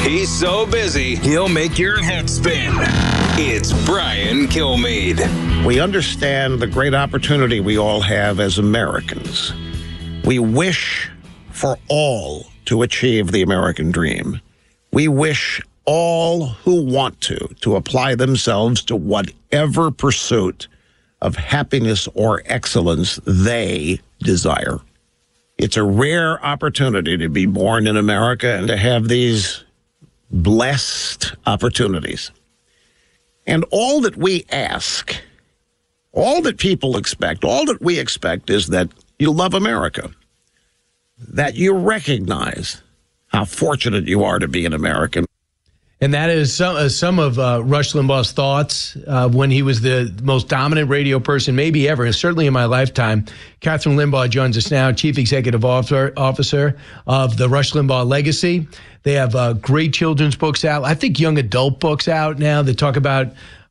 He's so busy, he'll make your head spin. It's Brian Kilmeade. We understand the great opportunity we all have as Americans. We wish for all to achieve the American dream. We wish all who want to apply themselves to whatever pursuit of happiness or excellence they desire. It's a rare opportunity to be born in America and to have these blessed opportunities. And all that we ask, all that people expect, all that we expect is that you love America, that you recognize how fortunate you are to be an American. And that is some of Rush Limbaugh's thoughts when he was the most dominant radio person maybe ever, certainly in my lifetime. Catherine Limbaugh joins us now, Chief Executive Officer of the Rush Limbaugh Legacy. They have great children's books out. I think young adult books out now that talk about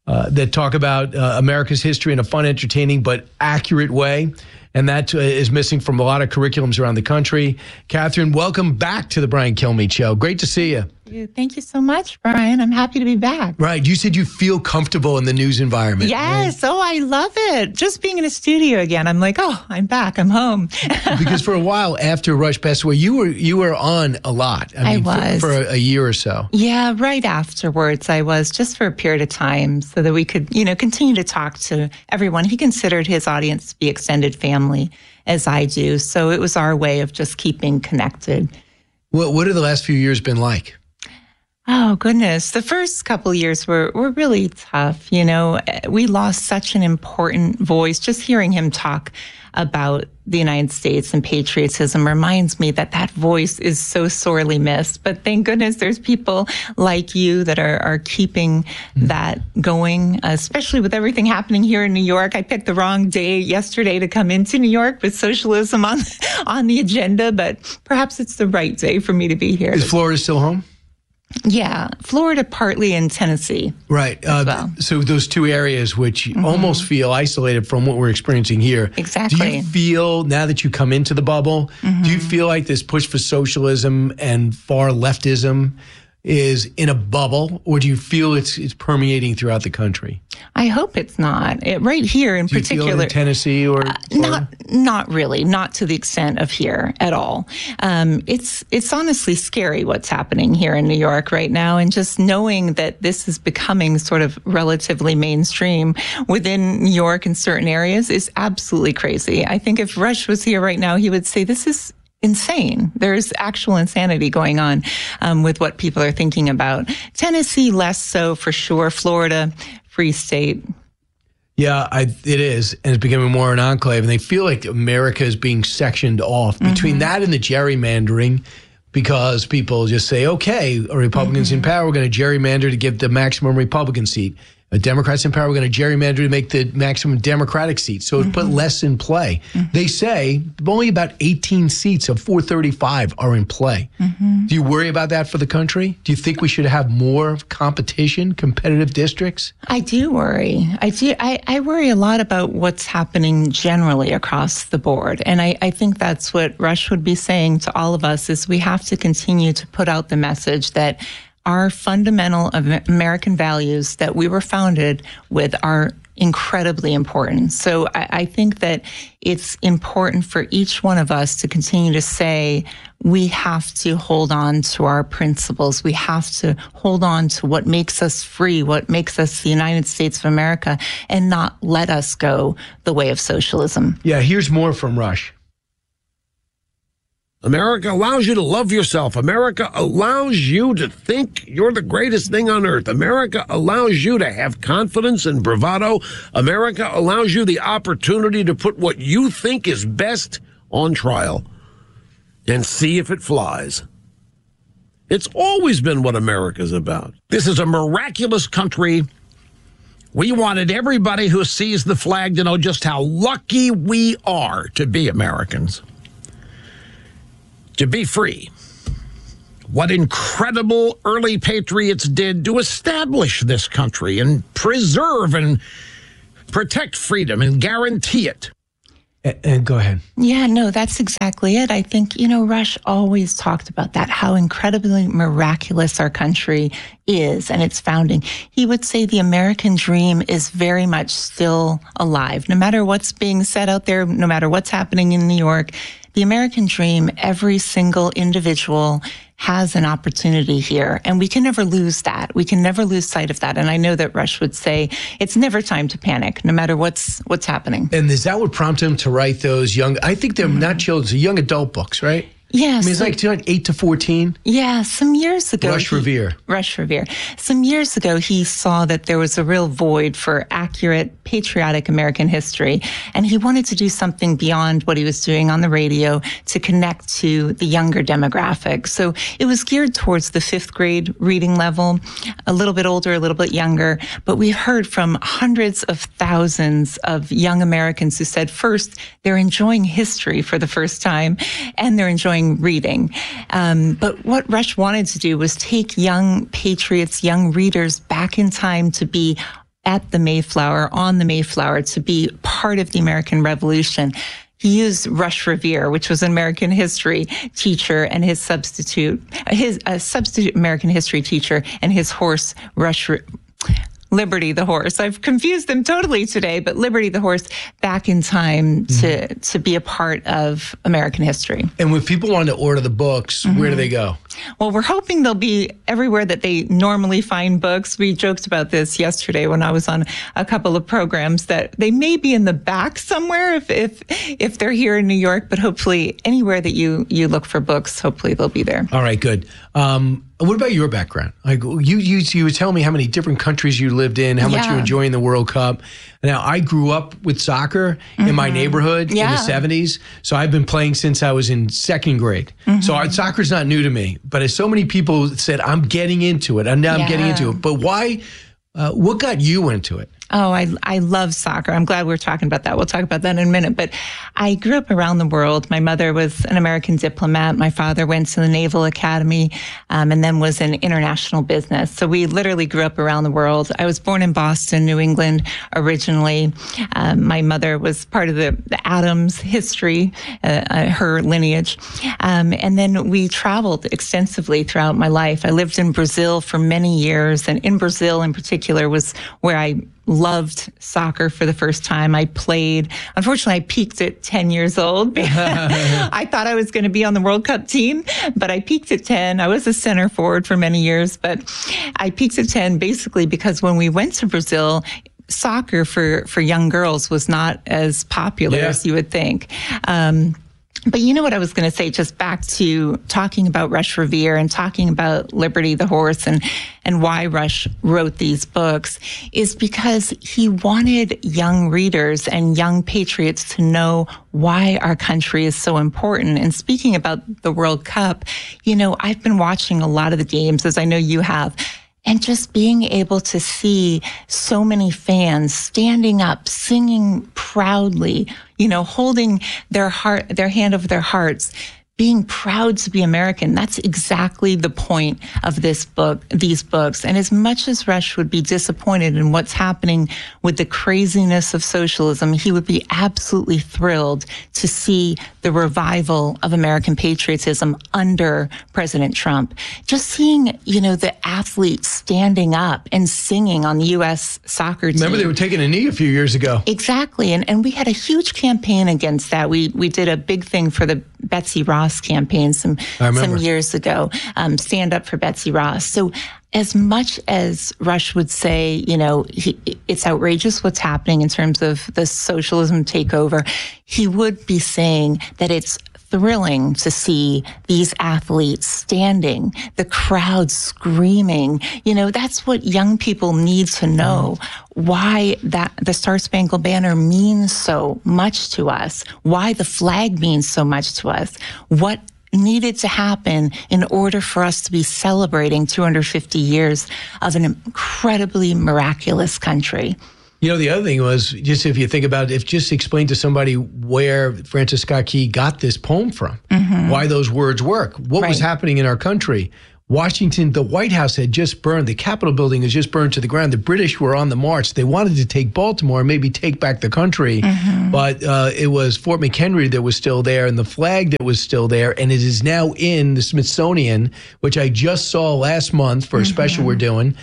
America's history in a fun, entertaining, but accurate way. And that is missing from a lot of curriculums around the country. Catherine, welcome back to the Brian Kilmeade Show. Great to see you. Thank you so much, Brian. I'm happy to be back. Right. You said you feel comfortable in the news environment. Yes. Right? Oh, I love it. Just being in a studio again. I'm like, oh, I'm back. I'm home. Because for a while after Rush passed away, you were on a lot. I was. For a year or so. Yeah, right afterwards I was, just for a period of time so that we could, continue to talk to everyone. He considered his audience to be extended family, as I do. So it was our way of just keeping connected. What have the last few years been like? Oh, goodness. The first couple of years were really tough. We lost such an important voice. Just hearing him talk about the United States and patriotism reminds me that voice is so sorely missed. But thank goodness there's people like you that are keeping that going, especially with everything happening here in New York. I picked the wrong day yesterday to come into New York with socialism on the agenda, but perhaps it's the right day for me to be here. Is Florida still home? Yeah, Florida, partly in Tennessee. Right. So those two areas which almost feel isolated from what we're experiencing here. Exactly. Do you feel, now that you come into the bubble, do you feel like this push for socialism and far leftism is in a bubble, or do you feel it's permeating throughout the country? I hope it's not. Right here in particular. Do you feel it in Tennessee or not really, not to the extent of here at all. It's honestly scary what's happening here in New York right now, and just knowing that this is becoming sort of relatively mainstream within New York in certain areas is absolutely crazy. I think if Rush was here right now, he would say this is insane. There's actual insanity going on with what people are thinking about. Tennessee, less so for sure. Florida, free state. Yeah, it is. And it's becoming more an enclave. And they feel like America is being sectioned off between that and the gerrymandering, because people just say, okay, Republicans in power, we're going to gerrymander to give the maximum Republican seat. Democrats in power, we're going to gerrymander to make the maximum Democratic seat. So put less in play. They say only about 18 seats of 435 are in play. Do you worry about that for the country? Do you think we should have more competition, competitive districts? I do worry. I worry a lot about what's happening generally across the board. And I think that's what Rush would be saying to all of us, is we have to continue to put out the message that our fundamental American values that we were founded with are incredibly important. So I think that it's important for each one of us to continue to say we have to hold on to our principles. We have to hold on to what makes us free, what makes us the United States of America, and not let us go the way of socialism. Yeah, here's more from Rush. America allows you to love yourself. America allows you to think you're the greatest thing on earth. America allows you to have confidence and bravado. America allows you the opportunity to put what you think is best on trial and see if it flies. It's always been what America's about. This is a miraculous country. We wanted everybody who sees the flag to know just how lucky we are to be Americans. To be free. What incredible early patriots did to establish this country and preserve and protect freedom and guarantee it. And go ahead. Yeah, no, that's exactly it. I think, Rush always talked about that, how incredibly miraculous our country is and its founding. He would say the American dream is very much still alive. No matter what's being said out there, no matter what's happening in New York, the American dream, every single individual has an opportunity here. And we can never lose that. We can never lose sight of that. And I know that Rush would say it's never time to panic, no matter what's happening. And is that what prompted him to write those I think they're not children's, they're young adult books, right? Yes. I mean, it's like 8 to 14. Yeah, some years ago. Rush Revere. Some years ago, he saw that there was a real void for accurate, patriotic American history. And he wanted to do something beyond what he was doing on the radio to connect to the younger demographic. So it was geared towards the 5th grade reading level, a little bit older, a little bit younger. But we've heard from hundreds of thousands of young Americans who said, first, they're enjoying history for the first time, and they're enjoying reading. But what Rush wanted to do was take young patriots, young readers back in time to be at the Mayflower, on the Mayflower, to be part of the American Revolution. He used Rush Revere, which was an American history teacher, and his substitute American history teacher, and his horse, Liberty the horse. I've confused them totally today, but Liberty the horse back in time to be a part of American history. And when people want to order the books, where do they go? Well, we're hoping they'll be everywhere that they normally find books. We joked about this yesterday when I was on a couple of programs, that they may be in the back somewhere if they're here in New York, but hopefully anywhere that you look for books, hopefully they'll be there. All right, good. What about your background? Like you would tell me how many different countries you lived in, how much you enjoy in the World Cup. Now, I grew up with soccer in my neighborhood in the 70s, so I've been playing since I was in 2nd grade. So soccer's not new to me, but as so many people said, I'm getting into it, and now I'm getting into it. But why? What got you into it? Oh, I love soccer. I'm glad we're talking about that. We'll talk about that in a minute. But I grew up around the world. My mother was an American diplomat. My father went to the Naval Academy and then was in international business. So we literally grew up around the world. I was born in Boston, New England, originally. My mother was part of the Adams history, her lineage. And then we traveled extensively throughout my life. I lived in Brazil for many years. And in Brazil in particular was where I loved soccer for the first time. I played. Unfortunately, I peaked at 10 years old. I thought I was going to be on the World Cup team, but I peaked at 10. I was a center forward for many years, but I peaked at 10 basically because when we went to Brazil, soccer for young girls was not as popular as you would think. But you know what I was going to say, just back to talking about Rush Revere and talking about Liberty the horse and why Rush wrote these books is because he wanted young readers and young patriots to know why our country is so important. And speaking about the World Cup, I've been watching a lot of the games, as I know you have. And just being able to see so many fans standing up, singing proudly, holding their hand over their hearts, being proud to be American. That's exactly the point of these books. And as much as Rush would be disappointed in what's happening with the craziness of socialism, he would be absolutely thrilled to see the revival of American patriotism under President Trump. Just seeing, the athletes standing up and singing on the U.S. soccer team. Remember, they were taking a knee a few years ago. Exactly. And we had a huge campaign against that. We did a big thing for the Betsy Ross campaign some years ago, Stand Up for Betsy Ross. So as much as Rush would say, it's outrageous what's happening in terms of the socialism takeover, he would be saying that it's thrilling to see these athletes standing, the crowd screaming. That's what young people need to know, why that the Star Spangled Banner means so much to us, why the flag means so much to us, what needed to happen in order for us to be celebrating 250 years of an incredibly miraculous country. The other thing was, just if you think about it, just explain to somebody where Francis Scott Key got this poem from, why those words work, what was happening in our country, Washington, the White House had just burned. The Capitol building has just burned to the ground. The British were on the march. They wanted to take Baltimore and maybe take back the country. But it was Fort McHenry that was still there and the flag that was still there. And it is now in the Smithsonian, which I just saw last month for a special we're doing.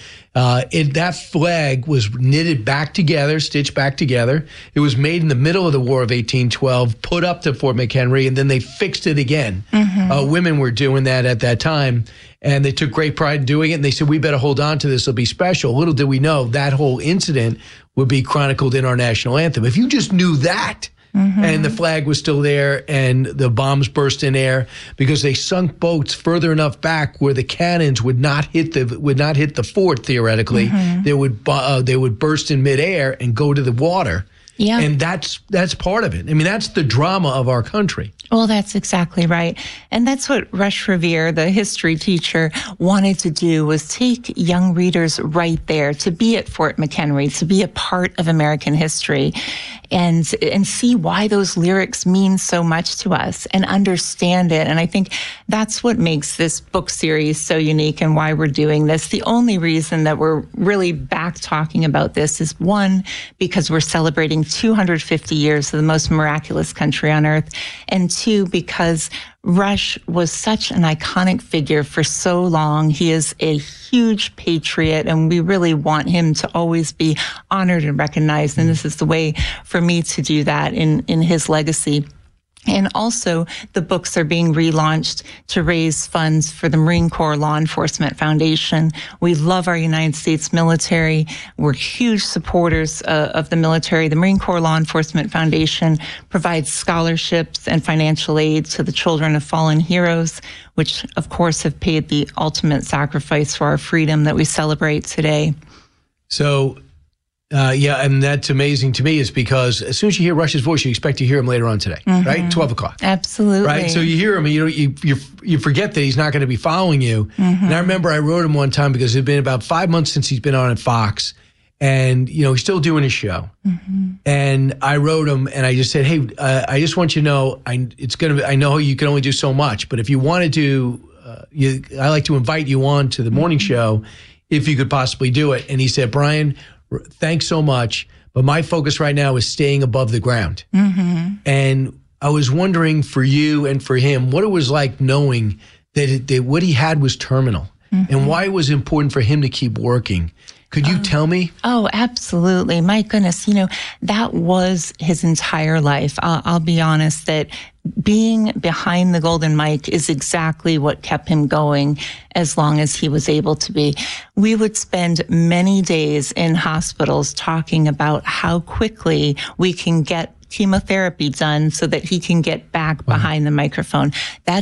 That flag was knitted back together, stitched back together. It was made in the middle of the War of 1812, put up to Fort McHenry, and then they fixed it again. Women were doing that at that time, and they took great pride in doing it. And they said, we better hold on to this. It'll be special. Little did we know that whole incident would be chronicled in our national anthem. If you just knew that, and the flag was still there, and the bombs burst in air because they sunk boats further enough back where the cannons would not hit the fort. Theoretically, they would burst in midair and go to the water. Yeah, and that's part of it. I mean, that's the drama of our country. Well, that's exactly right. And that's what Rush Revere, the history teacher, wanted to do, was take young readers right there, to be at Fort McHenry, to be a part of American history, and see why those lyrics mean so much to us and understand it. And I think that's what makes this book series so unique and why we're doing this. The only reason that we're really back talking about this is, one, because we're celebrating 250 years of the most miraculous country on earth, and two, because Rush was such an iconic figure for so long. He is a huge patriot, and we really want him to always be honored and recognized. And this is the way for me to do that in his legacy. And also, the books are being relaunched to raise funds for the Marine Corps Law Enforcement Foundation. We love our United States military. We're huge supporters of the military. The Marine Corps Law Enforcement Foundation provides scholarships and financial aid to the children of fallen heroes, which, of course, have paid the ultimate sacrifice for our freedom that we celebrate today. So, yeah, and that's amazing to me, is because as soon as you hear Rush's voice, you expect to hear him later on today, right? 12 o'clock. Absolutely. Right? So you hear him, and you forget that he's not going to be following you. And I remember I wrote him one time because it had been about 5 months since he's been on at Fox, and he's still doing his show. And I wrote him, and I just said, hey, I just want you to know, I know you can only do so much, but if you want to do, I like to invite you on to the morning show if you could possibly do it. And he said, Brian, thanks so much, but my focus right now is staying above the ground. And I was wondering for you and for him, what it was like knowing that what he had was terminal, and why it was important for him to keep working. Could you tell me? Oh, absolutely. My goodness, that was his entire life. I'll be honest that being behind the golden mic is exactly what kept him going as long as he was able to be. We would spend many days in hospitals talking about how quickly we can get chemotherapy done so that he can get back behind the microphone. That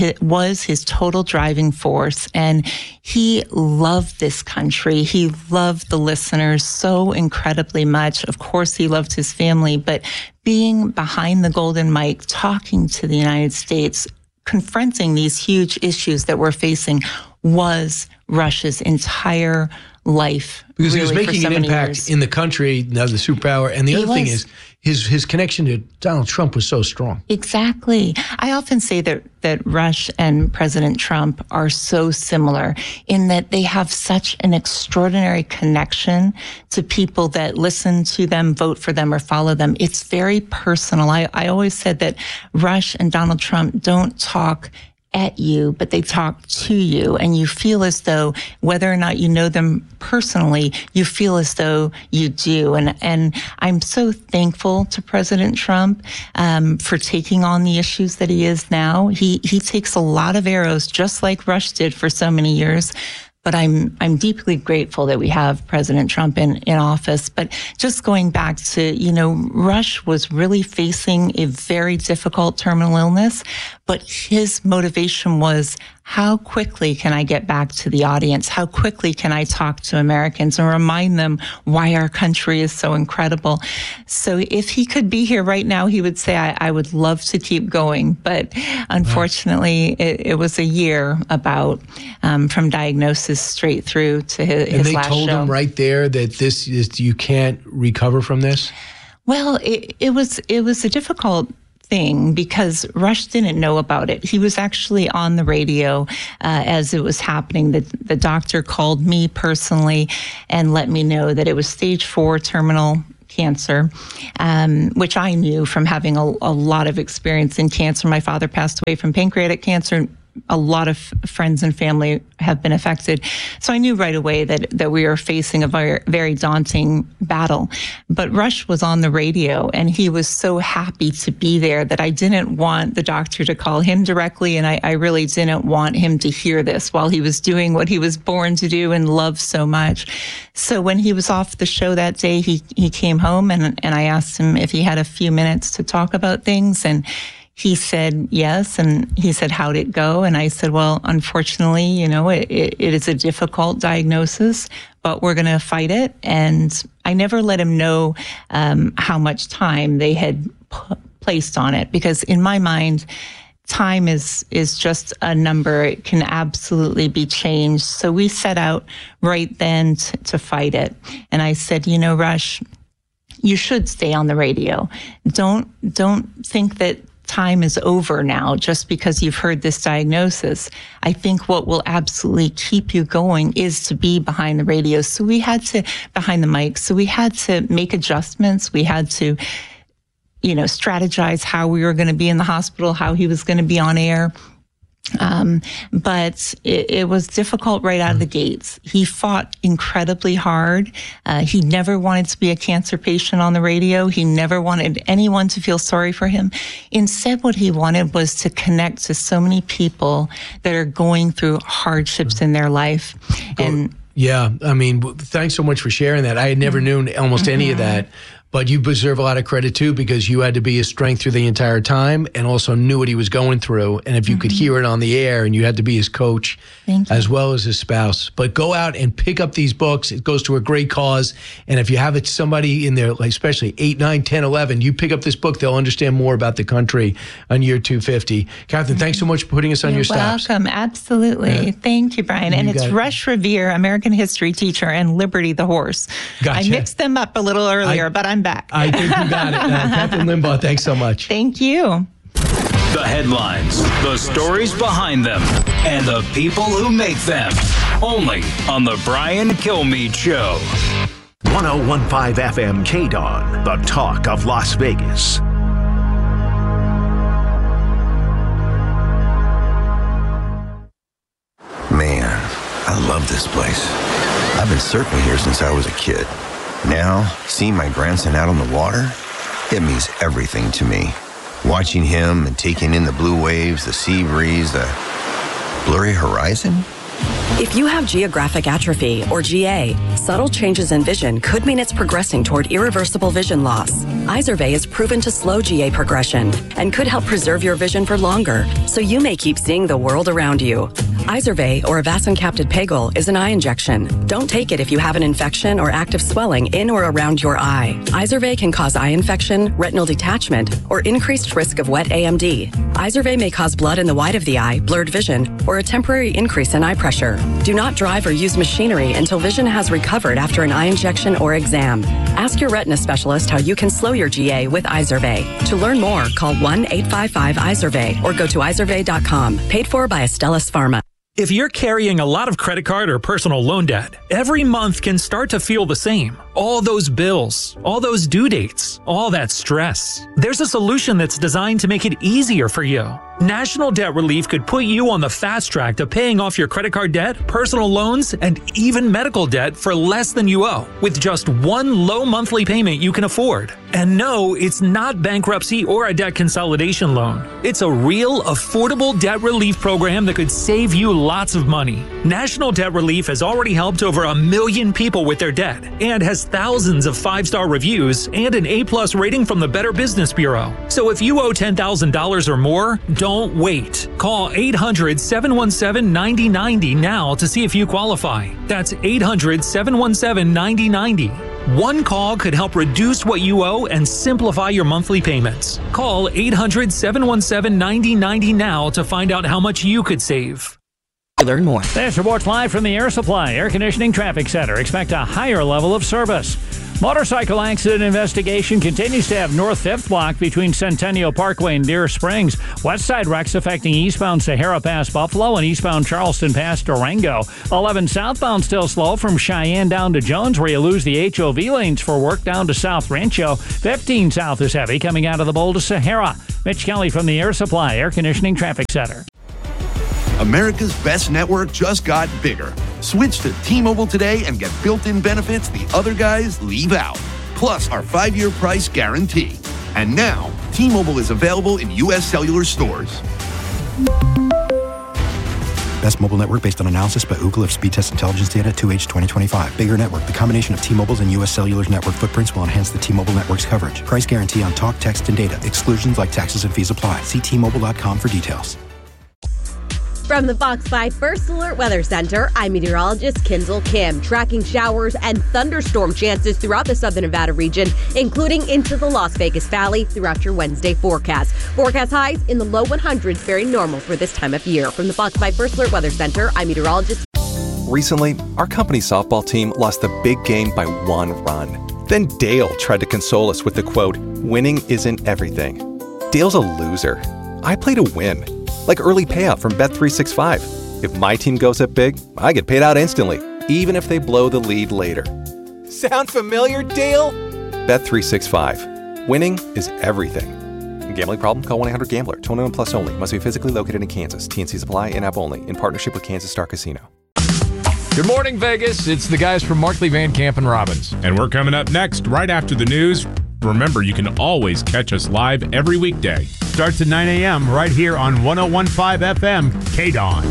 was his total driving force. And he loved this country. He loved the listeners so incredibly much. Of course, he loved his family, but being behind the golden mic, talking to the United States, confronting these huge issues that we're facing was Rush's entire life. Because he was making an impact in the country, now the superpower. And the other thing is, his connection to Donald Trump was so strong. Exactly. I often say that Rush and President Trump are so similar in that they have such an extraordinary connection to people that listen to them, vote for them, or follow them. It's very personal. I always said that Rush and Donald Trump don't talk at you, but they talk to you, and you feel as though, whether or not you know them personally, you feel as though you do. And I'm so thankful to President Trump for taking on the issues that he is now. He takes a lot of arrows, just like Rush did for so many years. But I'm deeply grateful that we have President Trump in office. But just going back to, Rush was really facing a very difficult terminal illness, but his motivation was, how quickly can I get back to the audience? How quickly can I talk to Americans and remind them why our country is so incredible? So if he could be here right now, he would say, I would love to keep going. But unfortunately, it was a year about from diagnosis straight through to his last show. And they told him right there that you can't recover from this? Well, it was a difficult thing because Rush didn't know about it. He was actually on the radio as it was happening. The doctor called me personally and let me know that it was stage 4 terminal cancer, which I knew from having a lot of experience in cancer. My father passed away from pancreatic cancer. A lot of friends and family have been affected. So I knew right away that we were facing a very, very daunting battle. But Rush was on the radio and he was so happy to be there that I didn't want the doctor to call him directly. And I really didn't want him to hear this while he was doing what he was born to do and loved so much. So when he was off the show that day, he came home and I asked him if he had a few minutes to talk about things. And he said yes, and he said, how'd it go? And I said, well, unfortunately, it is a difficult diagnosis, but we're going to fight it. And I never let him know how much time they had placed on it, because in my mind, time is just a number. It can absolutely be changed. So we set out right then to fight it. And I said, Rush, you should stay on the radio. Don't think that time is over now just because you've heard this diagnosis. I think what will absolutely keep you going is to be behind the radio. So we had to, behind the mic. So we had to make adjustments. We had to, strategize how we were going to be in the hospital, how he was going to be on air. But it was difficult right out of the gates. He fought incredibly hard. He never wanted to be a cancer patient on the radio. He never wanted anyone to feel sorry for him. Instead, what he wanted was to connect to so many people that are going through hardships in their life. Yeah, I mean, thanks so much for sharing that. I had never known almost any of that. But you deserve a lot of credit, too, because you had to be his strength through the entire time and also knew what he was going through. And if you could hear it on the air, and you had to be his coach as well as his spouse. But go out and pick up these books. It goes to a great cause. And if you have somebody in there, like especially 8, 9, 10, 11, you pick up this book, they'll understand more about the country on year 250. Catherine, thanks so much for putting us on your steps. Welcome. Absolutely. Yeah. Thank you, Brian. And it's Rush Revere, American history teacher, and Liberty the horse. Gotcha. I mixed them up a little earlier, but I'm back. I think you got it. Catherine Limbaugh, thanks so much. Thank you. The headlines, the stories behind them, and the people who make them. Only on The Brian Kilmeade Show. 1015 FM KDON, the talk of Las Vegas. Man, I love this place. I've been surfing here since I was a kid. Now, seeing my grandson out on the water, it means everything to me. Watching him and taking in the blue waves, the sea breeze, the blurry horizon. If you have geographic atrophy, or GA, subtle changes in vision could mean it's progressing toward irreversible vision loss. Izervay is proven to slow GA progression and could help preserve your vision for longer, so you may keep seeing the world around you. Izervay, or avacincaptad pegol, is an eye injection. Don't take it if you have an infection or active swelling in or around your eye. Izervay can cause eye infection, retinal detachment, or increased risk of wet AMD. Izervay may cause blood in the white of the eye, blurred vision, or a temporary increase in eye pressure. Do not drive or use machinery until vision has recovered after an eye injection or exam. Ask your retina specialist how you can slow your GA with Izervay. To learn more, call 1-855-IZERVAY or go to izervay.com. Paid for by Astellas Pharma. If you're carrying a lot of credit card or personal loan debt, every month can start to feel the same. All those bills, all those due dates, all that stress. There's a solution that's designed to make it easier for you. National Debt Relief could put you on the fast track to paying off your credit card debt, personal loans, and even medical debt for less than you owe, with just one low monthly payment you can afford. And no, it's not bankruptcy or a debt consolidation loan. It's a real, affordable debt relief program that could save you lots of money. National Debt Relief has already helped over 1 million people with their debt and has thousands of 5-star reviews and an A+ rating from the Better Business Bureau. So if you owe $10,000 or more, don't wait. Call 800-717-9090 now to see if you qualify. That's 800-717-9090. One call could help reduce what you owe and simplify your monthly payments. Call 800-717-9090 now to find out how much you could save. Learn more. This report's live from the Air Supply Air Conditioning Traffic Center. Expect a higher level of service. Motorcycle accident investigation continues to have North 5th block between Centennial Parkway and Deer Springs. West side wrecks affecting eastbound Sahara Pass Buffalo and eastbound Charleston Pass Durango. 11 southbound still slow from Cheyenne down to Jones, where you lose the HOV lanes for work down to South Rancho. 15 south is heavy coming out of the Bowl to Sahara. Mitch Kelly from the Air Supply Air Conditioning Traffic Center. America's best network just got bigger. Switch to T-Mobile today and get built-in benefits the other guys leave out. Plus our 5-year price guarantee. And now, T-Mobile is available in U.S. cellular stores. Best mobile network based on analysis by Ookla of speed test intelligence data 2H 2025. Bigger network. The combination of T-Mobile's and U.S. Cellular's network footprints will enhance the T-Mobile network's coverage. Price guarantee on talk, text, and data. Exclusions like taxes and fees apply. See T-Mobile.com for details. From the Fox 5 First Alert Weather Center, I'm meteorologist Kinzel Kim, tracking showers and thunderstorm chances throughout the southern Nevada region, including into the Las Vegas Valley throughout your Wednesday forecast. Forecast highs in the low 100s, very normal for this time of year. From the Fox 5 First Alert Weather Center, I'm meteorologist. Recently, our company softball team lost the big game by 1 run. Then Dale tried to console us with the quote, "Winning isn't everything." Dale's a loser. I play to win. Like early payout from Bet365. If my team goes up big, I get paid out instantly, even if they blow the lead later. Sound familiar, Dale? Bet365. Winning is everything. Gambling problem? Call 1-800-GAMBLER. 21 plus only. Must be physically located in Kansas. TNCs apply. In-app only. In partnership with Kansas Star Casino. Good morning, Vegas. It's the guys from Markley, Van Camp, and Robbins. And we're coming up next, right after the news. Remember, you can always catch us live every weekday. Starts at 9 a.m. right here on 101.5 FM, KDON.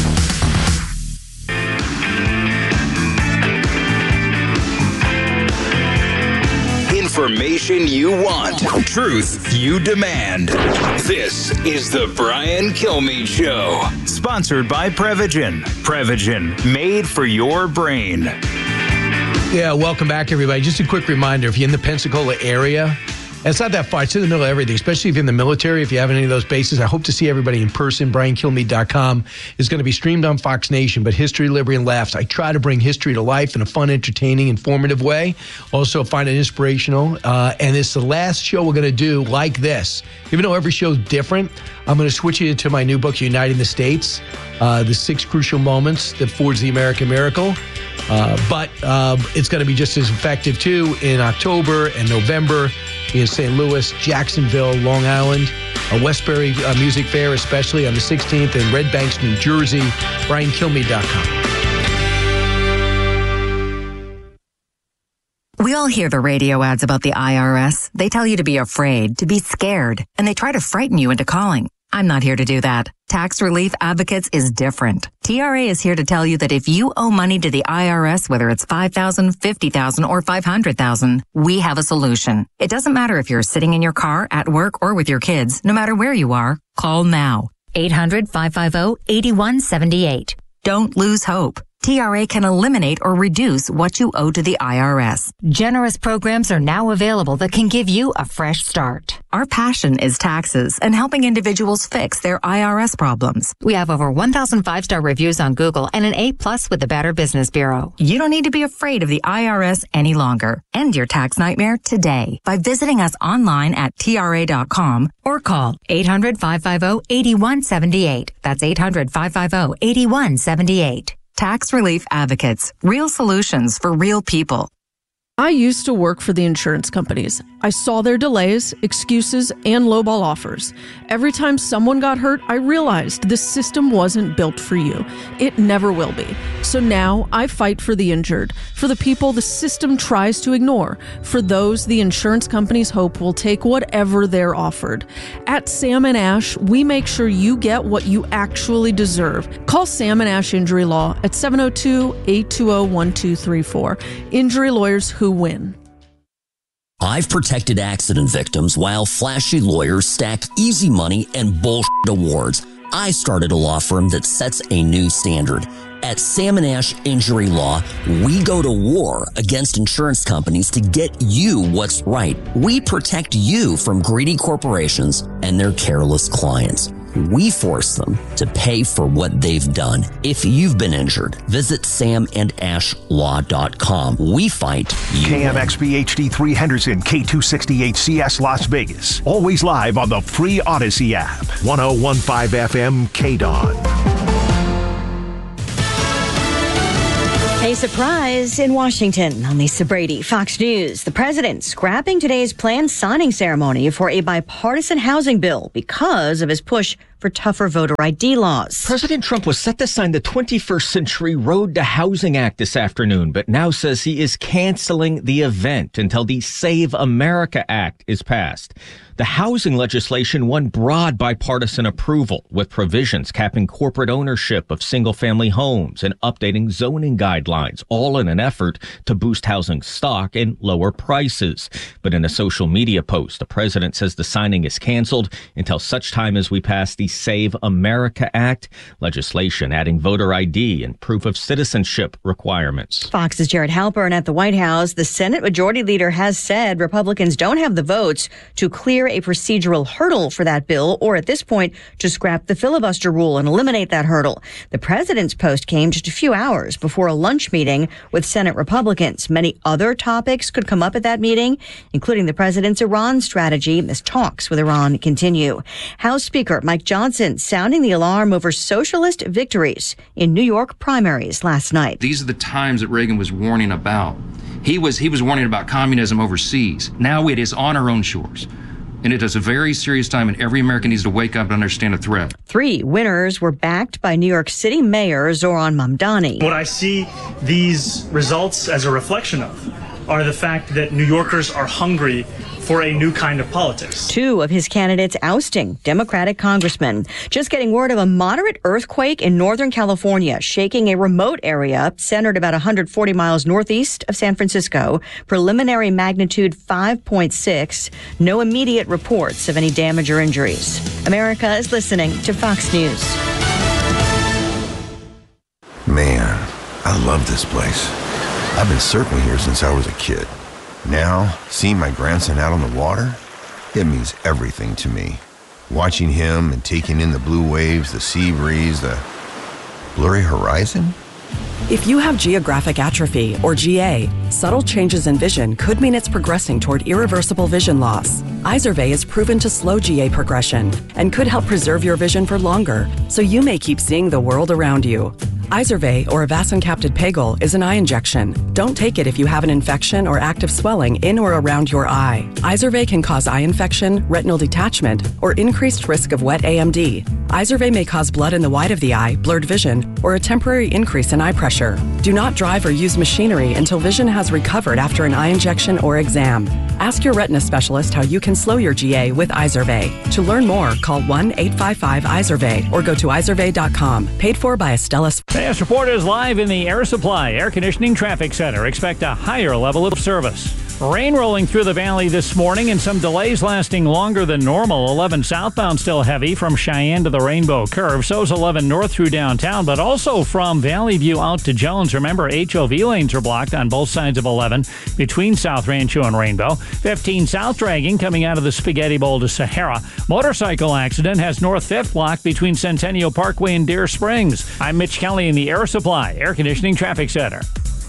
Information you want. Truth you demand. This is the Brian Kilmeade Show. Sponsored by Prevagen. Prevagen, made for your brain. Yeah, welcome back, everybody. Just a quick reminder, if you're in the Pensacola area, it's not that far. It's in the middle of everything, especially if you're in the military, if you have any of those bases. I hope to see everybody in person. BrianKilmeade.com is going to be streamed on Fox Nation, but History, Liberty, and Laughs. I try to bring history to life in a fun, entertaining, informative way. Also find it inspirational. And it's the last show we're going to do like this. Even though every show is different, I'm going to switch it to my new book, Uniting the States, the 6 Crucial Moments That Forged the American Miracle. But it's going to be just as effective, too, in October and November in St. Louis, Jacksonville, Long Island, Westbury Music Fair, especially on the 16th, in Red Banks, New Jersey. BrianKilmeade.com. We all hear the radio ads about the IRS. They tell you to be afraid, to be scared, and they try to frighten you into calling. I'm not here to do that. Tax Relief Advocates is different. TRA is here to tell you that if you owe money to the IRS, whether it's $5,000, $50,000, or $500,000, we have a solution. It doesn't matter if you're sitting in your car, at work, or with your kids. No matter where you are, call now. 800-550-8178. Don't lose hope. TRA can eliminate or reduce what you owe to the IRS. Generous programs are now available that can give you a fresh start. Our passion is taxes and helping individuals fix their IRS problems. We have over 1,000 5-star reviews on Google and an A+ with the Better Business Bureau. You don't need to be afraid of the IRS any longer. End your tax nightmare today by visiting us online at TRA.com or call 800-550-8178. That's 800-550-8178. Tax Relief Advocates. Real solutions for real people. I used to work for the insurance companies. I saw their delays, excuses, and lowball offers. Every time someone got hurt, I realized this system wasn't built for you. It never will be. So now I fight for the injured, for the people the system tries to ignore, for those the insurance companies hope will take whatever they're offered. At Sam & Ash, we make sure you get what you actually deserve. Call Sam & Ash Injury Law at 702-820-1234. Injury lawyers who win. I've protected accident victims while flashy lawyers stack easy money and bullshit awards. I started a law firm that sets a new standard. At Sam & Ash Injury Law, we go to war against insurance companies to get you what's right. We protect you from greedy corporations and their careless clients. We force them to pay for what they've done. If you've been injured, visit samandashlaw.com. We fight. KMXP HD3 Henderson, K268CS Las Vegas. Always live on the free Odyssey app. 1015 FM KDON. A surprise in Washington. I'm Lisa Brady, Fox News. The president scrapping today's planned signing ceremony for a bipartisan housing bill because of his push for tougher voter ID laws. President Trump was set to sign the 21st Century Road to Housing Act this afternoon, but now says he is canceling the event until the Save America Act is passed. The housing legislation won broad bipartisan approval, with provisions capping corporate ownership of single-family homes and updating zoning guidelines, all in an effort to boost housing stock and lower prices. But in a social media post, the president says the signing is canceled until such time as we pass the Save America Act, legislation adding voter ID and proof of citizenship requirements. Fox's Jared Halpern at the White House. The Senate Majority Leader has said Republicans don't have the votes to clear a procedural hurdle for that bill, or at this point, to scrap the filibuster rule and eliminate that hurdle. The president's post came just a few hours before a lunch meeting with Senate Republicans. Many other topics could come up at that meeting, including the president's Iran strategy as talks with Iran continue. House Speaker Mike Johnson sounding the alarm over socialist victories in New York primaries last night. These are the times that Reagan was warning about. He was warning about communism overseas. Now it is on our own shores. And it is a very serious time, and every American needs to wake up and understand the threat. 3 winners were backed by New York City Mayor Zoran Mamdani. What I see these results as a reflection of are the fact that New Yorkers are hungry for a new kind of politics. 2 of his candidates ousting Democratic congressmen. Just getting word of a moderate earthquake in Northern California, shaking a remote area centered about 140 miles northeast of San Francisco. Preliminary magnitude 5.6. No immediate reports of any damage or injuries. America is listening to Fox News. Man, I love this place. I've been surfing here since I was a kid. Now, seeing my grandson out on the water, it means everything to me. Watching him and taking in the blue waves, the sea breeze, the blurry horizon. If you have geographic atrophy, or GA, subtle changes in vision could mean it's progressing toward irreversible vision loss. Izervay is proven to slow GA progression and could help preserve your vision for longer, so you may keep seeing the world around you. Izervay, or avacincaptad pegol, is an eye injection. Don't take it if you have an infection or active swelling in or around your eye. Izervay can cause eye infection, retinal detachment, or increased risk of wet AMD. Izervay may cause blood in the white of the eye, blurred vision, or a temporary increase in eye pressure. Do not drive or use machinery until vision has recovered after an eye injection or exam. Ask your retina specialist how you can slow your GA with Izervay. To learn more, call 1-855-IZERVAY or go to izervay.com. Paid for by Astellas. Fast Report is live in the Air Supply Air Conditioning Traffic Center. Expect a higher level of service. Rain rolling through the valley this morning and some delays lasting longer than normal. 11 southbound still heavy from Cheyenne to the Rainbow Curve. So's 11 north through downtown, but also from Valley View out to Jones. Remember, HOV lanes are blocked on both sides of 11 between South Rancho and Rainbow. 15 south dragging coming out of the Spaghetti Bowl to Sahara. Motorcycle accident has North 5th blocked between Centennial Parkway and Deer Springs. I'm Mitch Kelly in the Air Supply Air Conditioning Traffic Center.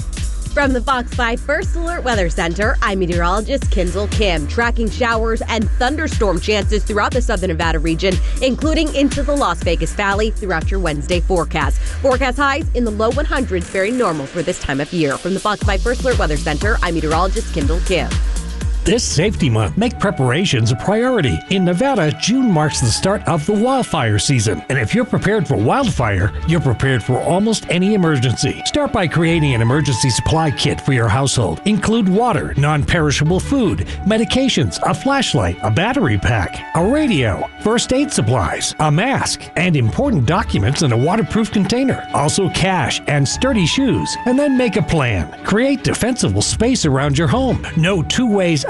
From the Fox 5 First Alert Weather Center, I'm meteorologist Kinzel Kim, tracking showers and thunderstorm chances throughout the southern Nevada region, including into the Las Vegas Valley throughout your Wednesday forecast. Forecast highs in the low 100s, very normal for this time of year. From the Fox 5 First Alert Weather Center, I'm meteorologist Kinzel Kim. This safety month, make preparations a priority. In Nevada, June marks the start of the wildfire season. And if you're prepared for wildfire, you're prepared for almost any emergency. Start by creating an emergency supply kit for your household. Include water, non-perishable food, medications, a flashlight, a battery pack, a radio, first aid supplies, a mask, and important documents in a waterproof container. Also cash and sturdy shoes. And then make a plan. Create defensible space around your home. No two ways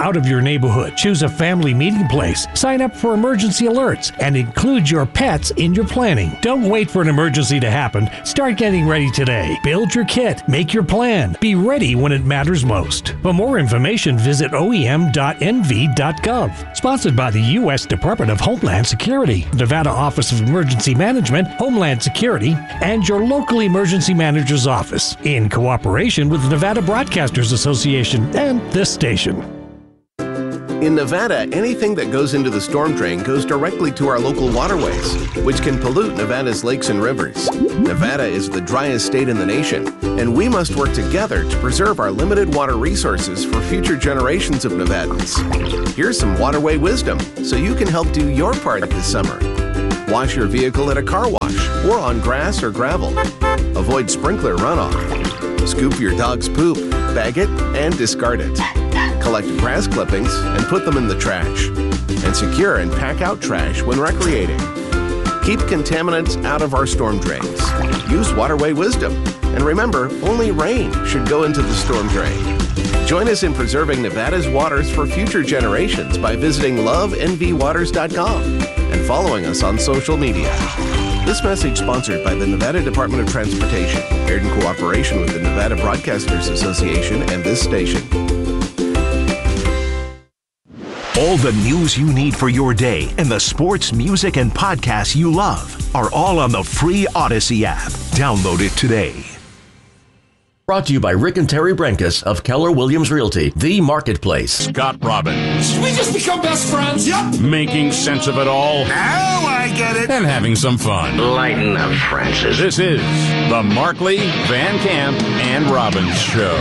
out of your neighborhood. Choose a family meeting place. Sign up for emergency alerts and include your pets in your planning. Don't wait for an emergency to happen. Start getting ready today. Build your kit. Make your plan. Be ready when it matters most. For more information, visit oem.nv.gov. Sponsored by the U.S. Department of Homeland Security, Nevada Office of Emergency Management, Homeland Security, and your local emergency manager's office, in cooperation with the Nevada Broadcasters Association and this station. In Nevada, anything that goes into the storm drain goes directly to our local waterways, which can pollute Nevada's lakes and rivers. Nevada is the driest state in the nation, and we must work together to preserve our limited water resources for future generations of Nevadans. Here's some waterway wisdom so you can help do your part this summer. Wash your vehicle at a car wash or on grass or gravel. Avoid sprinkler runoff. Scoop your dog's poop, bag it, and discard it. Collect grass clippings and put them in the trash. And secure and pack out trash when recreating. Keep contaminants out of our storm drains. Use waterway wisdom. And remember, only rain should go into the storm drain. Join us in preserving Nevada's waters for future generations by visiting lovenvwaters.com and following us on social media. This message sponsored by the Nevada Department of Transportation, aired in cooperation with the Nevada Broadcasters Association and this station. All the news you need for your day and the sports, music, and podcasts you love are all on the free Odyssey app. Download it today. Brought to you by Rick and Terry Brenkus of Keller Williams Realty, the marketplace. Scott Robbins. Did we just become best friends? Yep. Making sense of it all. Now I get it. And having some fun. Lighten up, Francis. This is the Markley, Van Camp, and Robbins Show.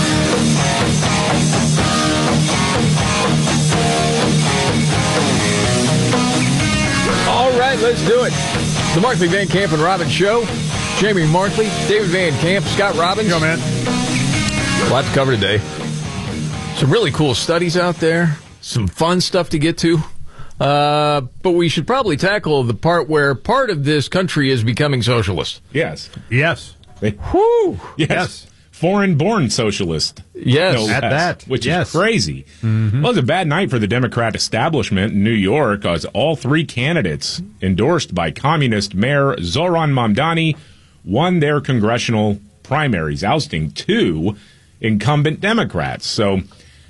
All right, let's do it. The Markley, Van Camp, and Robbins Show. Jamie Markley, David Van Camp, Scott Robbins. Yo, man. A lot to cover today. Some really cool studies out there. Some fun stuff to get to. But we should probably tackle the part where part of this country is becoming socialist. Yes. Yes. Whew. Yes. Foreign-born socialist. Yes. No At less, that. which Yes. is crazy. Mm-hmm. Well, it was a bad night for the Democrat establishment in New York as all three candidates endorsed by communist Mayor Zoran Mamdani won their congressional primaries, ousting two incumbent Democrats. So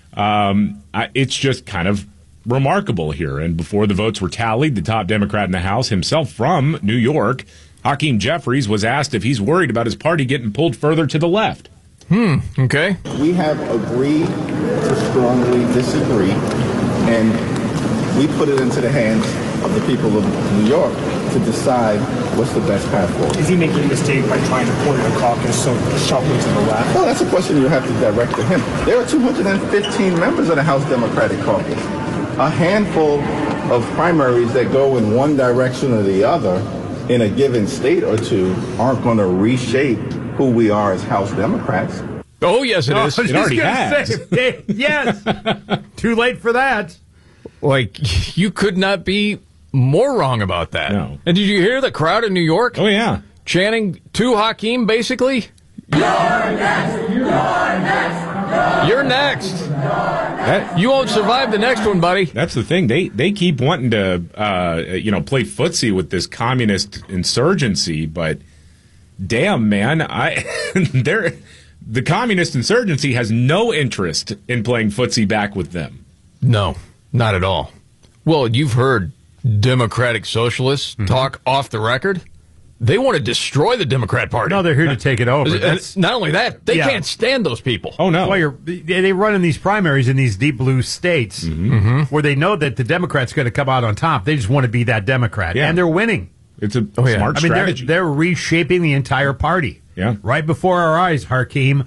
it's just kind of remarkable here. And before the votes were tallied, the top Democrat in the House, himself from New York, Hakeem Jeffries, was asked if he's worried about his party getting pulled further to the left. Okay. We have agreed to strongly disagree, and we put it into the hands of the people of New York to decide what's the best path forward. Is he making a mistake by trying to point a caucus so sharply to the left? Well, that's a question you have to direct to him. There are 215 members of the House Democratic Caucus. A handful of primaries that go in one direction or the other in a given state or two aren't going to reshape who we are as House Democrats. Oh, yes, it is. It already has. Yes. Too late for that. Like, you could not be more wrong about that. No. And did you hear the crowd in New York? Oh, yeah. Chanting to Hakeem, basically? You're next! You're next! You're next! You won't survive the next one, buddy. That's the thing. They keep wanting to, play footsie with this communist insurgency, but damn, man, the communist insurgency has no interest in playing footsie back with them. No, not at all. Well, you've heard Democratic Socialists talk off the record. They want to destroy the Democrat Party. No, they're here to take it over. Not only that, they can't stand those people. Oh, no. Well, they run in these primaries in these deep blue states where they know that the Democrat's going to come out on top. They just want to be that Democrat. Yeah. And they're winning. It's a smart strategy. They're reshaping the entire party. Yeah. Right before our eyes, Hakeem.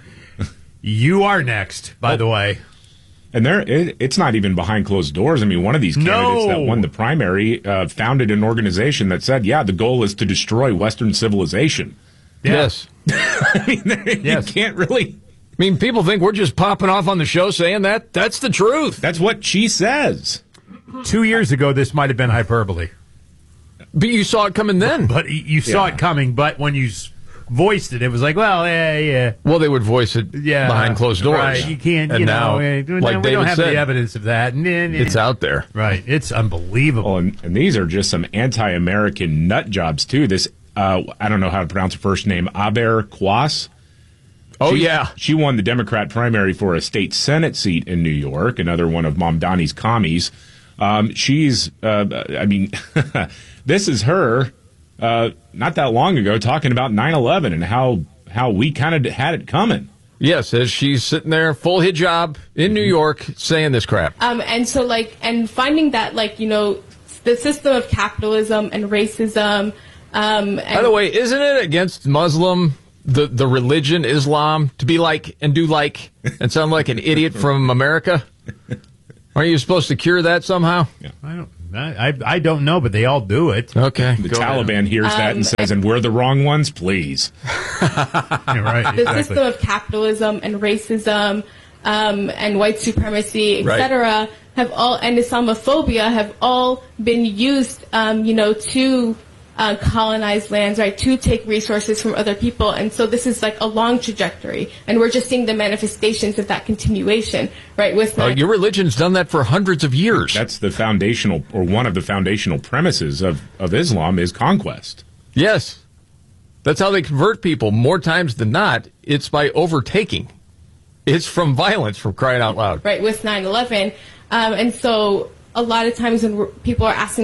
You are next, by the way. And it's not even behind closed doors. I mean, one of these candidates that won the primary founded an organization that said, the goal is to destroy Western civilization. Yes. I mean, you can't really... I mean, people think we're just popping off on the show saying that. That's the truth. That's what she says. 2 years ago, this might have been hyperbole. But you saw it coming then. But you saw it coming, but when you voiced it, it was like, well, yeah. Well, they would voice it behind closed doors. Right, you can't, and now, like we David don't have said, the evidence of that. It's out there. Right, it's unbelievable. Oh, and these are just some anti-American nut jobs, too. This, I don't know how to pronounce her first name, Aber Quas. Oh, yeah. She won the Democrat primary for a state Senate seat in New York, another one of Mamdani's commies. She's, this is her not that long ago talking about 9/11 and how we kind of had it coming. Yes, as she's sitting there, full hijab in New York, saying this crap. And so, and finding that, the system of capitalism and racism. By the way, isn't it against Muslim, the religion, Islam, to be like and do like and sound like an idiot from America? Aren't you supposed to cure that somehow? Yeah. I don't know, but they all do it. Okay. The Taliban hears that and says, and we're the wrong ones, please. You're right. The system of capitalism and racism and white supremacy, etc., have all, and Islamophobia have all been used, to colonize lands, right, to take resources from other people. And so this is like a long trajectory. And we're just seeing the manifestations of that continuation, right? Your religion's done that for hundreds of years. That's the foundational, or one of the foundational premises of Islam is conquest. Yes. That's how they convert people more times than not. It's by overtaking. It's from violence, for crying out loud. Right, with 9/11. And so a lot of times when people are asking